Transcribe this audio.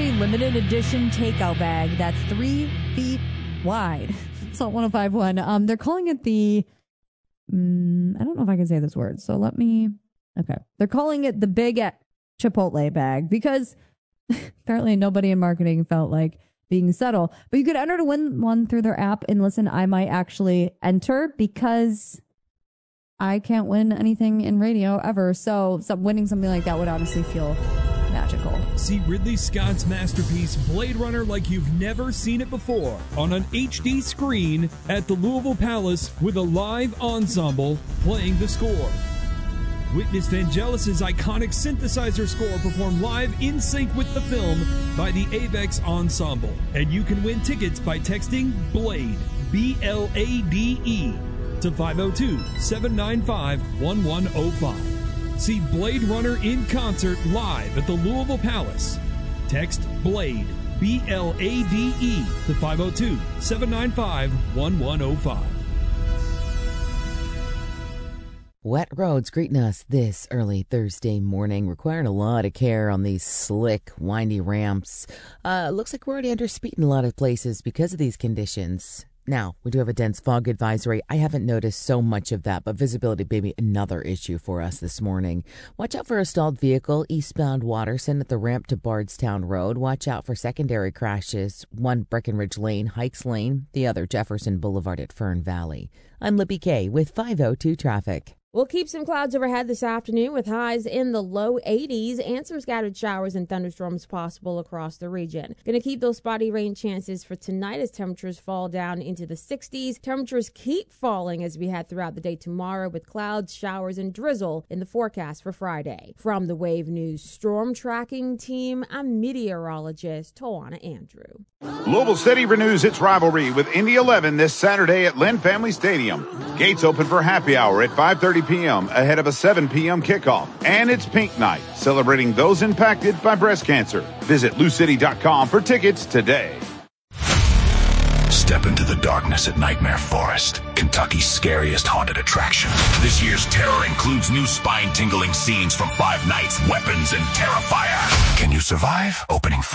very limited edition takeout bag that's 3 feet wide. Salt 1051. They're calling it the, I don't know if I can say this word, so okay. They're calling it the Big Chipotle bag because apparently nobody in marketing felt like being subtle. But you could enter to win one through their app, and listen, I might actually enter because I can't win anything in radio ever. So winning something like that would honestly feel magical. See Ridley Scott's masterpiece Blade Runner like you've never seen it before on an HD screen at the Louisville Palace with a live ensemble playing the score. Witness Vangelis' iconic synthesizer score performed live in sync with the film by the Avex Ensemble. And you can win tickets by texting BLADE, B-L-A-D-E, to 502-795-1105. See Blade Runner in concert live at the Louisville Palace. Text BLADE, B-L-A-D-E, to 502-795-1105. Wet roads greeting us this early Thursday morning, requiring a lot of care on these slick, windy ramps. Looks like we're already under speed in a lot of places because of these conditions. Now, we do have a dense fog advisory. I haven't noticed so much of that, but visibility may be another issue for us this morning. Watch out for a stalled vehicle eastbound Watterson at the ramp to Bardstown Road. Watch out for secondary crashes, one Breckenridge Lane, Hikes Lane, the other Jefferson Boulevard at Fern Valley. I'm Libby Kay with 502 Traffic. We'll keep some clouds overhead this afternoon with highs in the low 80s and some scattered showers and thunderstorms possible across the region. Going to keep those spotty rain chances for tonight as temperatures fall down into the 60s. Temperatures keep falling as we head throughout the day tomorrow with clouds, showers, and drizzle in the forecast for Friday. From the Wave News Storm Tracking Team, I'm meteorologist Tawana Andrew. Louisville City renews its rivalry with Indy 11 this Saturday at Lynn Family Stadium. Gates open for happy hour at 5:30 p.m. ahead of a 7 p.m. kickoff. And it's Pink Night, celebrating those impacted by breast cancer. Visit LouCity.com for tickets today. Step into the darkness at Nightmare Forest, Kentucky's scariest haunted attraction. This year's terror includes new spine-tingling scenes from Five Nights, weapons, and Terrifier. Can you survive? Opening Friday.